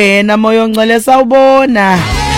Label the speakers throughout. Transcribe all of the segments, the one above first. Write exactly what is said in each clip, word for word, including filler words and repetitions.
Speaker 1: Yena moyo ngcwele sawubona.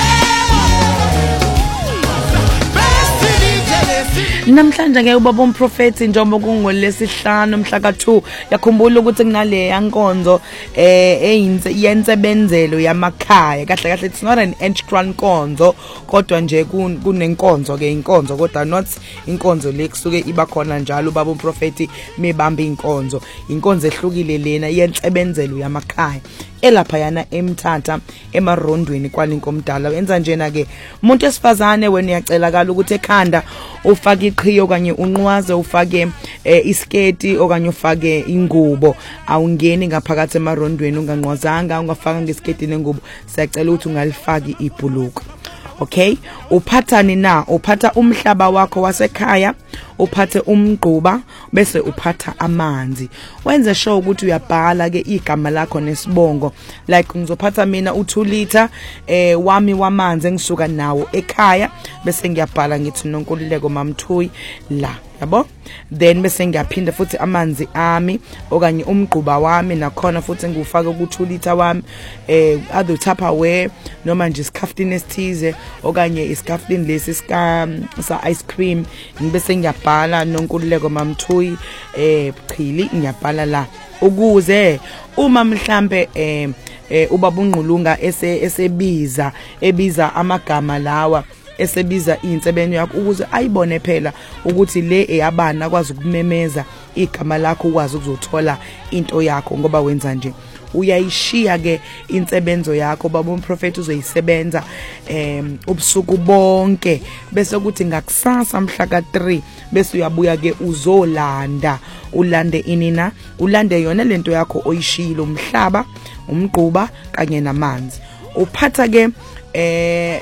Speaker 1: Namhlanje ke ubaba umprofeti njengoba kungolesihlanu mhla ka two yakhumbula ukuthi kunale yankonzo eh eyinze yensebenzelo yamakhaya kahle kahle it's not an extra nkonzo kodwa nje kunenkonzo ke inkonzo kodwa not inkonzo lekusuke iba khona njalo ubaba umprofeti mebamba inkonzo inkonzo ehlukile lena yensebenzelo yamakhaya elapha yana eMthatha emarondweni kwalinkomdala wenza njena ke umuntu esifazane wena uyacelakala ukuthi ekhanda ufake iqhiyo kanye unqwaze ufake isketi okanye ufake ingubo awungeni ngaphakathi emarondweni unganqwazanga ungafaka ngesketi nengubo siyacela ukuthi ungalifaki ibhuluka. Okay, uphathani na uphatha umhlaba wakho wasekhaya uphathe umgquba bese uphatha amanzi wenze sure ukuthi uyabhala ke igama lakho nesibongo like ngizophatha mina u two liter eh wami wamanzi engisuka nawo ekhaya bese ngiyabhala ngithi nonkululeko mamthuyi la yabo then bese ngiyaphinda futhi amanzi ami okanye umgquba wami nakhona futhi ngufaka ku two liter wami eh other Tupperware noma nje iskhaftini esithize okanye iskhaftini lesi ska sa ice cream ngibese ngiyabhala nonkululeko mamthuyi eh chili ngiyabhala la ukuze uma mhlambe eh ubaba uNgqulunga ese esebiza ebiza amagama lawa esebiza insebenzo yakho ukuze ayibone phela ukuthi le eyabana kwazi ukumemeza igama lakho ukwazi ukuzothola into yakho ngoba wenza nje uyayishiya ke insebenzo yakho baba umprofeti uzoyisebenza em ubusuku bonke bese kuthi ngakusasa mhla ka three bese uyabuya ke uzolanda ulande inina ulande yona lento yakho oyishilo umhlaba umgquba kanye namanzi uphatha ke eh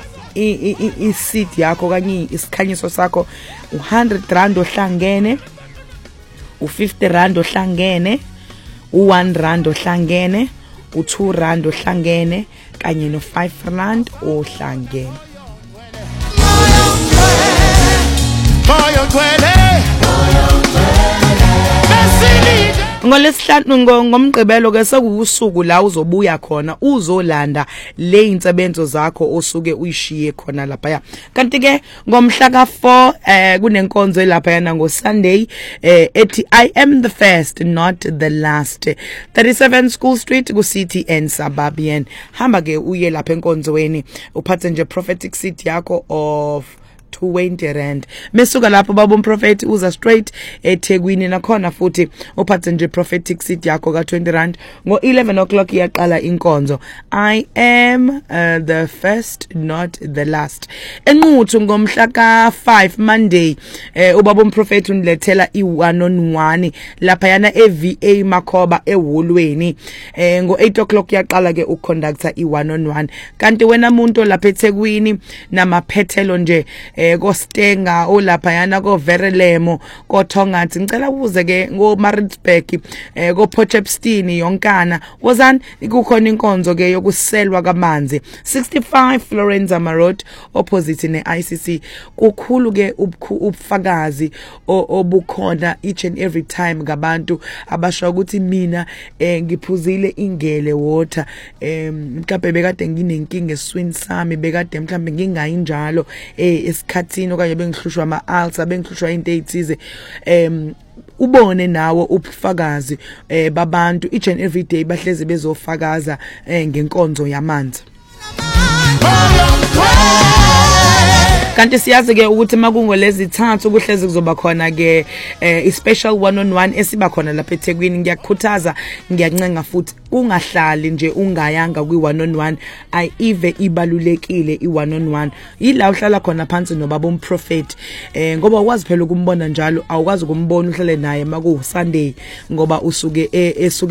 Speaker 1: I seed yakho kanye isikhanyiso sakho u one hundred rand ohlangene u fifty rand ohlangene u one rand ohlangene u two rand ohlangene kanye no five rand ohlangene ngolesihlanu ngomgqibelo ke sekuusuku la uzobuya khona uzolanda le insebenzo zakho osuke uyishiye khona lapha ya kanti ke ngomhla ka four eh kunenkonzo lapha yana ngo Sunday eh ethi I am the first not the last thirty-seven School Street ku C T N Suburban hamba ke uye lapha enkonzweni uphathe nje prophetic seed yakho of twenty rand mesuka lapho baba umprofeti uza straight eThekwini nakhona futhi uphathe nje prophetic seed yakho ka twenty rand ngo eleven o'clock iyaqala inkonzo I am uh, the first not the last enquthu ngomhla ka five Monday eh ubaba umprofeti unilethela i one on one lapha yana e V A Makhoba eholweni eh ngo eight o'clock iyaqala ke uconductor i one on one kanti wena umuntu lapha eThekwini namaphethelo nje eh koStenga olapha yana ko Verelemo ko Thongathi ngicela ubuze ke ngo Maritzburg eh ko Potchefstroom yonkana wozani kukhona inkonzo ke yokuselwa kamanzi sixty-five Florence Road opposite ne I C C kukhulu ke ubufakazi obukhona each and every time ngabantu abasho ukuthi mina eh ngiphuzile ingele water eh mhlawumbe bekade nginenkinga eswini sami bekade mhlawumbe ngingayi njalo eh esikhathini okanye bengihlushwa ama ulcer bengihlushwa into ezithize em ubone nawo ubufakazi eh babantu each and every day bahleze bezofakaza eh ngenkonzo yamanzi kanti siyazi ke ukuthi makungolezi thathu kuhleze kuzoba khona ke i special one on one esiba khona lapha eThekwini ngiyakukhuthaza ngiyancenga futhi ungahlali nje ungayanga kwi one on one ayive ibalulekile i one on one yila uhlala khona phansi nobaba umprofeti eh ngoba ukwazi phela ukumbona njalo awukwazi ukumbona uhlale naye maku Sunday ngoba usuke esuke